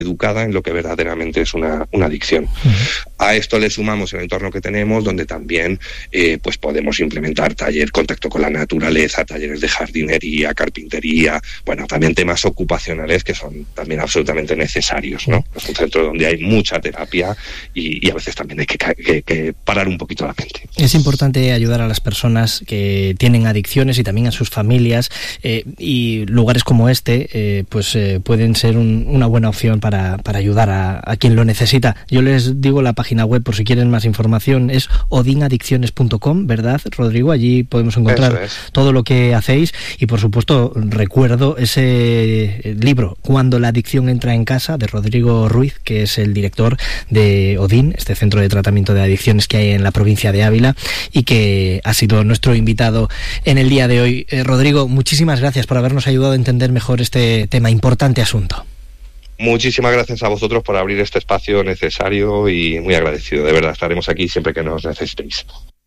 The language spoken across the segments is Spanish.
educada en lo que verdaderamente es una adicción. A esto le sumamos el entorno que tenemos, donde también pues podemos implementar contacto con la naturaleza, talleres de jardinería, carpintería, bueno, también temas ocupacionales que son también absolutamente necesarios, ¿no? Es un centro donde hay mucha terapia y a veces también hay que parar un poquito la mente. Es importante ayudar a las personas que tienen adicciones y también a sus familias, y lugares como este pueden ser una buena opción para ayudar a quien lo necesita. Yo les digo la página web por si quieren más información, es odinadicciones.com, ¿verdad, Rodrigo? Allí podemos encontrar todo lo que hacéis y, por supuesto, recuerdo ese libro, Cuando la adicción entra en casa, de Rodrigo Ruiz, que es el director de Odin, este centro de tratamiento de adicciones que hay en la provincia de Ávila y que ha sido nuestro invitado en el día de hoy. Rodrigo, muchísimas gracias por habernos ayudado a entender mejor este tema, importante asunto. Muchísimas gracias a vosotros por abrir este espacio necesario y muy agradecido. De verdad, estaremos aquí siempre que nos necesitéis.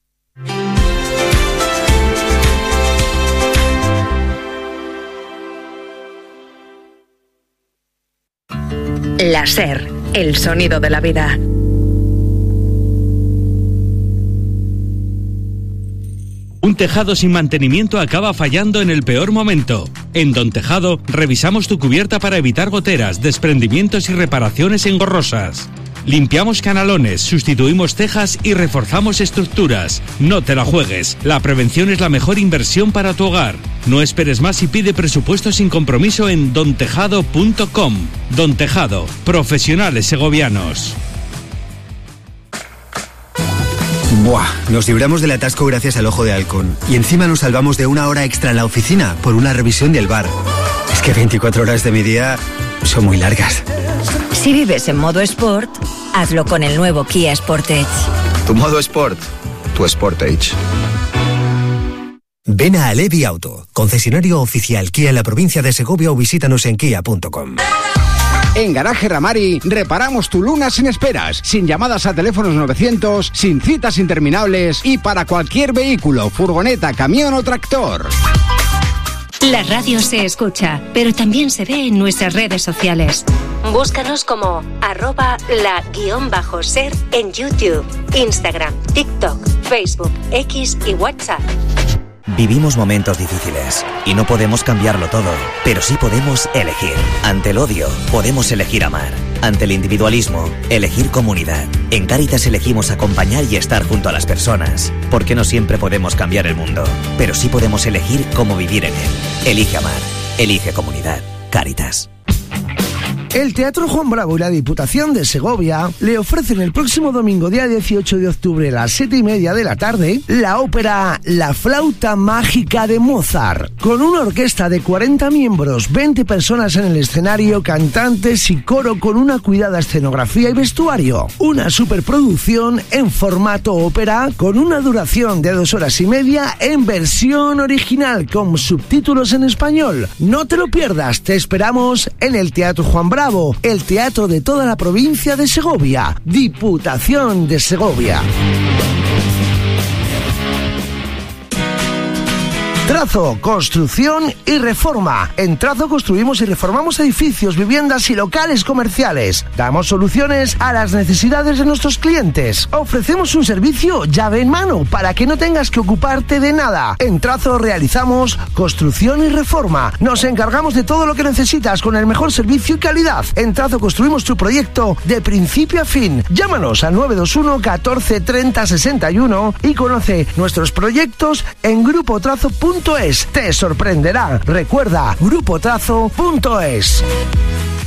La SER, el sonido de la vida. Un tejado sin mantenimiento acaba fallando en el peor momento. En Don Tejado revisamos tu cubierta para evitar goteras, desprendimientos y reparaciones engorrosas. Limpiamos canalones, sustituimos tejas y reforzamos estructuras. No te la juegues, la prevención es la mejor inversión para tu hogar. No esperes más y pide presupuesto sin compromiso en dontejado.com. Don Tejado, profesionales segovianos. Buah, nos libramos del atasco gracias al Ojo de Halcón. Y encima nos salvamos de una hora extra en la oficina por una revisión del bar. Es que 24 horas de mi día son muy largas. Si vives en modo Sport, hazlo con el nuevo Kia Sportage. Tu modo Sport, tu Sportage. Ven a Alevi Auto, concesionario oficial Kia en la provincia de Segovia, o visítanos en kia.com. En Garaje Ramari reparamos tu Luna sin esperas, sin llamadas a teléfonos 900, sin citas interminables y para cualquier vehículo, furgoneta, camión o tractor. La radio se escucha, pero también se ve en nuestras redes sociales. Búscanos como @la_ser en YouTube, Instagram, TikTok, Facebook, X y WhatsApp. Vivimos momentos difíciles y no podemos cambiarlo todo, pero sí podemos elegir. Ante el odio, podemos elegir amar. Ante el individualismo, elegir comunidad. En Cáritas elegimos acompañar y estar junto a las personas, porque no siempre podemos cambiar el mundo, pero sí podemos elegir cómo vivir en él. Elige amar, elige comunidad. Cáritas. El Teatro Juan Bravo y la Diputación de Segovia le ofrecen el próximo domingo, día 18 de octubre, a las 7:30 de la tarde, la ópera La Flauta Mágica de Mozart, con una orquesta de 40 miembros, 20 personas en el escenario, cantantes y coro con una cuidada escenografía y vestuario. Una superproducción en formato ópera con una duración de 2 horas y media en versión original con subtítulos en español. No te lo pierdas, te esperamos en el Teatro Juan Bravo, el teatro de toda la provincia de Segovia, Diputación de Segovia. Trazo, construcción y reforma. En Trazo construimos y reformamos edificios, viviendas y locales comerciales. Damos soluciones a las necesidades de nuestros clientes. Ofrecemos un servicio llave en mano para que no tengas que ocuparte de nada. En Trazo realizamos construcción y reforma. Nos encargamos de todo lo que necesitas con el mejor servicio y calidad. En Trazo construimos tu proyecto de principio a fin. Llámanos al 921 14 30 61 y conoce nuestros proyectos en grupotrazo.es. Te sorprenderá. Recuerda, grupotrazo.es.